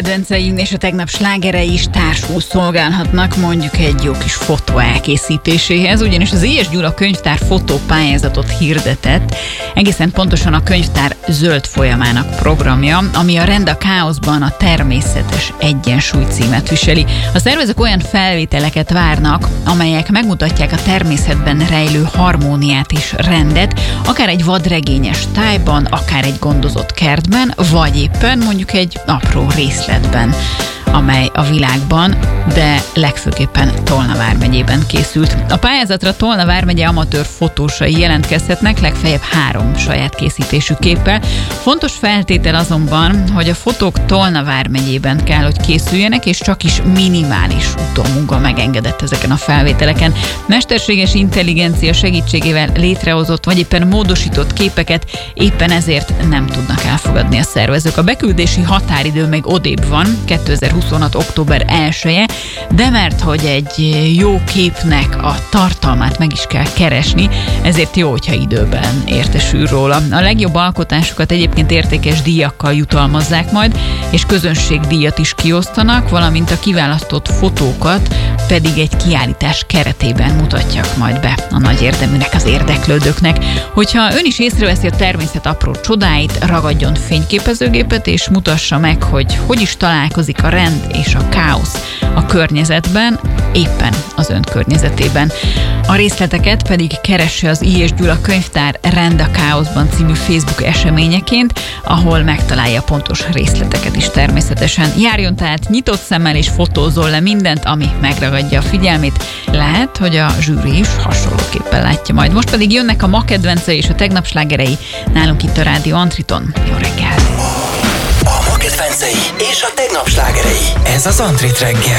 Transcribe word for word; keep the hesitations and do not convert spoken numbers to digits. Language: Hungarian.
Kedvenceim és a tegnap slágerei is társul szolgálhatnak mondjuk egy jó kis fotó elkészítéséhez, ugyanis az Éjes Gyula könyvtár fotópályázatot hirdetett, egészen pontosan a könyvtár zöld folyamának programja, ami a Rend a káoszban a természetes egyensúly címet viseli. A szervezők olyan felvételeket várnak, amelyek megmutatják a természetben rejlő harmóniát és rendet, akár egy vadregényes tájban, akár egy gondozott kertben, vagy éppen mondjuk egy apró részletben, amely a világban, de legfőképpen Tolna vármegyében készült. A pályázatra Tolna vármegye amatőr fotósai jelentkezhetnek, legfeljebb három saját készítésű képpel. Fontos feltétel azonban, hogy a fotók Tolna vármegyében kell, hogy készüljenek, és csak is minimális utómunka megengedett ezeken a felvételeken. Mesterséges intelligencia segítségével létrehozott, vagy éppen módosított képeket éppen ezért nem tudnak elfogadni a szervezők. A beküldési határidő még odébb van, kétezer-huszonhat. október elseje, de mert hogy egy jó képnek a tartalmát meg is kell keresni, ezért jó, hogyha időben értesül róla. A legjobb alkotásokat egyébként értékes díjakkal jutalmazzák majd, és közönségdíjat is kiosztanak, valamint a kiválasztott fotókat pedig egy kiállítás keretében mutatják majd be a nagy érdeműnek, az érdeklődőknek. Hogyha ön is észreveszi a természet apró csodáit, ragadjon fényképezőgépet, és mutassa meg, hogy hogy is találkozik a rend és a káosz a környezetben, éppen az ön környezetében. A részleteket pedig keresse az Éjes Gyula könyvtár Rend a káoszban című Facebook eseményeként, ahol megtalálja a pontos részleteket is természetesen. Járjon tehát nyitott szemmel és fotózzon le mindent, ami megragadja a figyelmét. Lehet, hogy a zsűri is hasonlóképpen látja majd. Most pedig jönnek a ma kedvencei és a tegnap slágerei nálunk itt a Rádió Antriton. Jó reggel! A ma kedvencei és a tegnap slágerei. Ez az Antrit reggel.